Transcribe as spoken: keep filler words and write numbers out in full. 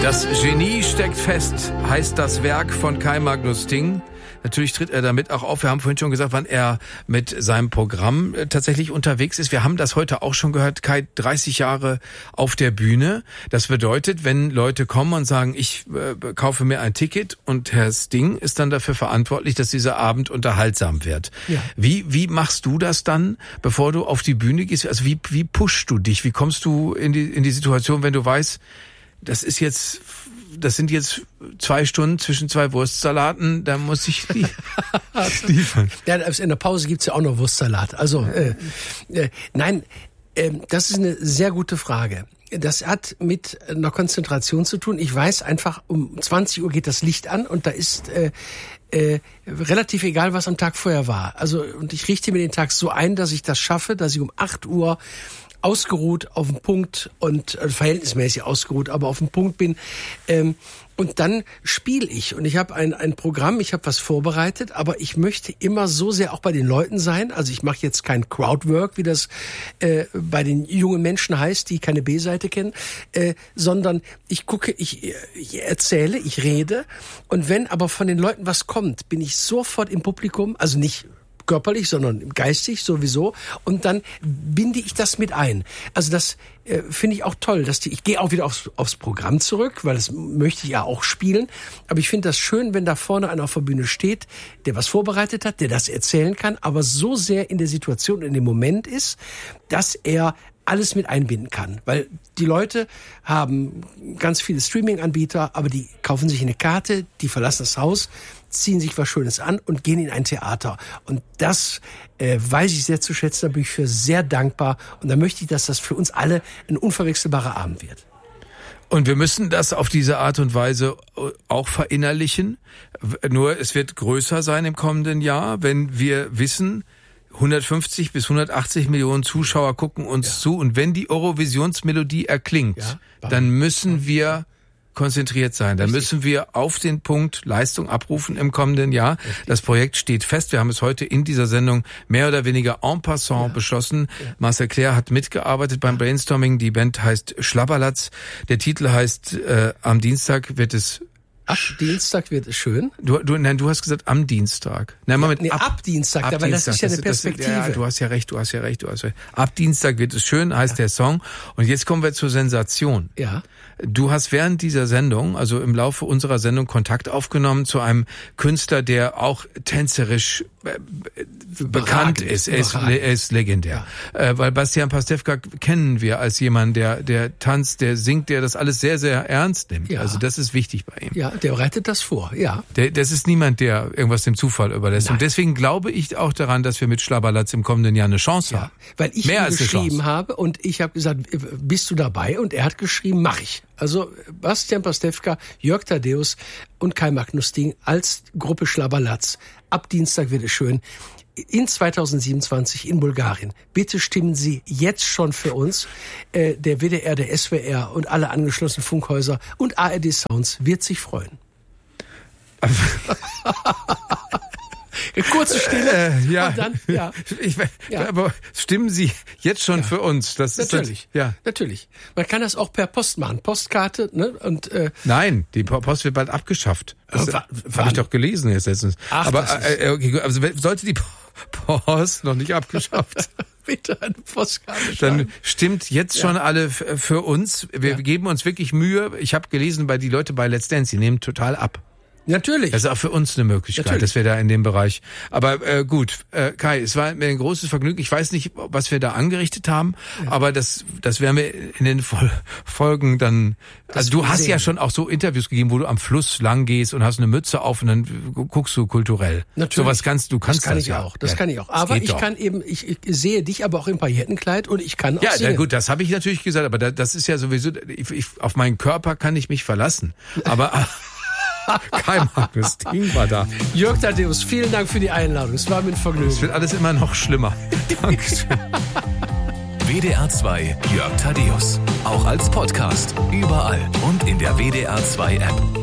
Das Genie steckt fest, heißt das Werk von Kai Magnus Ting. Natürlich tritt er damit auch auf. Wir haben vorhin schon gesagt, wann er mit seinem Programm tatsächlich unterwegs ist. Wir haben das heute auch schon gehört, Kai, dreißig Jahre auf der Bühne. Das bedeutet, wenn Leute kommen und sagen, ich äh, kaufe mir ein Ticket und Herr Sting ist dann dafür verantwortlich, dass dieser Abend unterhaltsam wird. Ja. Wie, wie machst du das dann, bevor du auf die Bühne gehst? Also wie, wie pushst du dich? Wie kommst du in die, in die Situation, wenn du weißt, das ist jetzt... Das sind jetzt zwei Stunden zwischen zwei Wurstsalaten, da muss ich die liefern. Ja, in der Pause gibt's ja auch noch Wurstsalat. Also, äh, äh, nein, äh, das ist eine sehr gute Frage. Das hat mit einer Konzentration zu tun. Ich weiß einfach, um zwanzig Uhr geht das Licht an und da ist äh, äh, relativ egal, was am Tag vorher war. Also, und ich richte mir den Tag so ein, dass ich das schaffe, dass ich um acht Uhr ausgeruht auf dem Punkt und äh, verhältnismäßig ausgeruht, aber auf dem Punkt bin. Ähm, und dann spiele ich und ich habe ein ein Programm, ich habe was vorbereitet, aber ich möchte immer so sehr auch bei den Leuten sein. Also ich mache jetzt kein Crowdwork, wie das äh, bei den jungen Menschen heißt, die keine B-Seite kennen, äh, sondern ich gucke, ich, ich erzähle, ich rede und wenn aber von den Leuten was kommt, bin ich sofort im Publikum, also nicht körperlich, sondern geistig sowieso. Und dann binde ich das mit ein. Also das äh, finde ich auch toll. Dass die, ich gehe auch wieder aufs, aufs Programm zurück, weil das möchte ich ja auch spielen. Aber ich finde das schön, wenn da vorne einer auf der Bühne steht, der was vorbereitet hat, der das erzählen kann, aber so sehr in der Situation, in dem Moment ist, dass er alles mit einbinden kann. Weil die Leute haben ganz viele Streaming-Anbieter, aber die kaufen sich eine Karte, die verlassen das Haus, ziehen sich was Schönes an und gehen in ein Theater. Und das äh, weiß ich sehr zu schätzen, da bin ich für sehr dankbar. Und da möchte ich, dass das für uns alle ein unverwechselbarer Abend wird. Und wir müssen das auf diese Art und Weise auch verinnerlichen. Nur es wird größer sein im kommenden Jahr, wenn wir wissen, hundertfünfzig bis hundertachtzig Millionen Zuschauer gucken uns ja. zu. Und wenn die Eurovisionsmelodie erklingt, ja, dann müssen wir konzentriert sein. Dann Richtig. müssen wir auf den Punkt Leistung abrufen im kommenden Jahr. Richtig. Das Projekt steht fest. Wir haben es heute in dieser Sendung mehr oder weniger en passant ja. beschlossen. Ja. Marcel Claire hat mitgearbeitet beim Brainstorming. Die Band heißt Schlabberlatz. Der Titel heißt äh, Am Dienstag wird es Ab Dienstag wird es schön. Du, du, nein, du hast gesagt am Dienstag. Nein, Moment, ja, nee, ab, ab Dienstag, ab aber Dienstag. Das ist ja eine Perspektive. Das, das, ja, du hast ja recht, du hast ja recht, du hast recht. Ab Dienstag wird es schön, heißt ja. der Song. Und jetzt kommen wir zur Sensation. Ja. Du hast während dieser Sendung, also im Laufe unserer Sendung, Kontakt aufgenommen zu einem Künstler, der auch tänzerisch äh, bekannt ist. Er ist, er ist legendär. Ja. Äh, weil Bastian Pastewka kennen wir als jemand, der, der tanzt, der singt, der das alles sehr, sehr ernst nimmt. Ja. Also das ist wichtig bei ihm. Ja, der bereitet das vor, ja. Der, das ist niemand, der irgendwas dem Zufall überlässt. Nein. Und deswegen glaube ich auch daran, dass wir mit Schlabberlatz im kommenden Jahr eine Chance ja, haben. Weil ich Mehr ihm geschrieben habe und ich habe gesagt, bist du dabei? Und er hat geschrieben, mach ich. Also Bastian Pastewka, Jörg Thaddeus und Kai Magnus Ting als Gruppe Schlabberlatz. Ab Dienstag wird es schön. In zweitausendsiebenundzwanzig in Bulgarien. Bitte stimmen Sie jetzt schon für uns. Äh, der W D R, der S W R und alle angeschlossenen Funkhäuser und A R D Sounds wird sich freuen. Kurze Stille. Äh, ja. Und dann, ja. Ich, ja. Aber stimmen Sie jetzt schon ja. für uns? Das natürlich. Ist das, ja. Natürlich. Man kann das auch per Post machen. Postkarte, ne? Und, äh, Nein, die Post wird bald abgeschafft. Das äh, habe ich doch gelesen jetzt letztens. Ach, aber äh, okay, also sollte die Post noch nicht abgeschafft. Bitte eine Postkarte Dann schreiben. Stimmt jetzt schon ja. alle f- für uns. Wir ja. geben uns wirklich Mühe. Ich habe gelesen, bei die Leute bei Let's Dance, die nehmen total ab. Natürlich. Das ist auch für uns eine Möglichkeit, Natürlich. dass wir da in dem Bereich. Aber äh, gut, äh, Kai, es war mir ein großes Vergnügen. Ich weiß nicht, was wir da angerichtet haben, ja. aber das das werden wir in den Vol- Folgen dann. Das also du hast sehen. ja schon auch so Interviews gegeben, wo du am Fluss lang gehst und hast eine Mütze auf und dann guckst du kulturell. Natürlich. Sowas kannst du kannst das kann das ich ja. auch. Das ja. kann ich auch. Aber ich doch. kann eben, ich, ich sehe dich aber auch im Paillettenkleid und ich kann auch ja, singen. Ja, gut, das habe ich natürlich gesagt, aber da, das ist ja sowieso. Ich, ich, auf meinen Körper kann ich mich verlassen. Aber Kai Magnus Ting war da. Jörg Thaddeus, vielen Dank für die Einladung. Es war mir ein Vergnügen. Es wird alles immer noch schlimmer. Dankeschön. W D R zwei Jörg Thaddeus. Auch als Podcast. Überall und in der W D R zwei App.